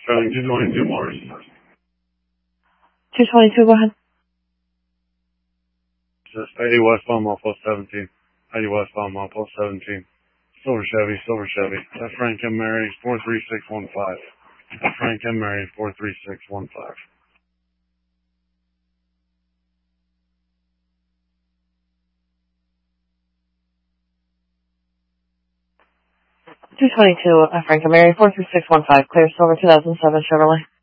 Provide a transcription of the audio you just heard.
Trailing 222 Mars. 222, go ahead. Just 80 westbound, mile post 17. 80 westbound, mile post 17. Silver Chevy. That's Frank and Mary, 43615. Frank and Mary, 43615. 222, Frank and Mary, 43615, clear silver 2007 Chevrolet.